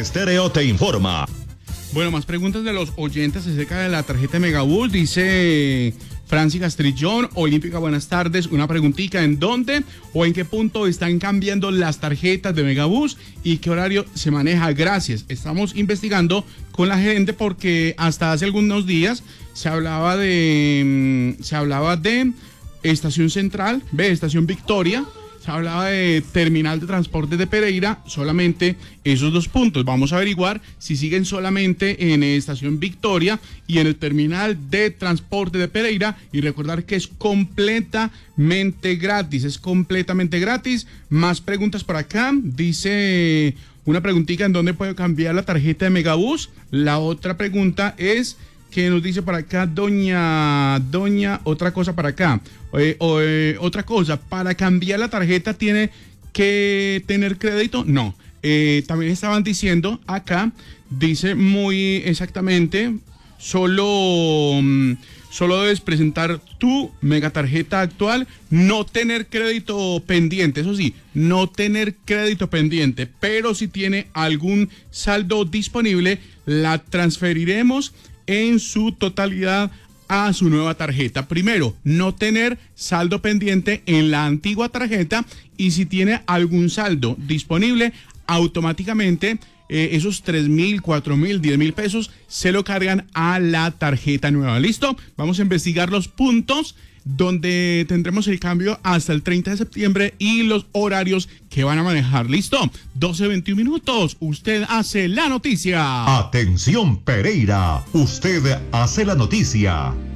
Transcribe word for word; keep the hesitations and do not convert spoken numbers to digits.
Estéreo te informa. Bueno, más preguntas de los oyentes acerca de la tarjeta de Megabus. Dice Francis Castrillón, Olímpica, buenas tardes. Una preguntita, ¿en dónde o en qué punto están cambiando las tarjetas de Megabus y qué horario se maneja? Gracias. Estamos investigando con la gente porque hasta hace algunos días se hablaba de, se hablaba de Estación Central, ve, Estación Victoria. Se hablaba de terminal de transporte de Pereira, solamente esos dos puntos. Vamos a averiguar si siguen solamente en Estación Victoria y en el terminal de transporte de Pereira. Y recordar que es completamente gratis, es completamente gratis. Más preguntas por acá. Dice una preguntita, ¿en dónde puedo cambiar la tarjeta de Megabus? La otra pregunta es... que nos dice para acá, doña, doña, otra cosa para acá, eh, eh, otra cosa, para cambiar la tarjeta tiene que tener crédito, no, eh, también estaban diciendo acá, dice muy exactamente, solo, solo debes presentar tu megatarjeta actual, no tener crédito pendiente, eso sí, no tener crédito pendiente, pero si tiene algún saldo disponible, la transferiremos en su totalidad a su nueva tarjeta. Primero, no tener saldo pendiente en la antigua tarjeta y si tiene algún saldo disponible, automáticamente eh, esos tres mil, cuatro mil, diez mil pesos se lo cargan a la tarjeta nueva. ¿Listo? Vamos a investigar los puntos donde tendremos el cambio hasta el treinta de septiembre y los horarios que van a manejar. ¿Listo? doce veintiún minutos. Usted hace la noticia. Atención Pereira, usted hace la noticia.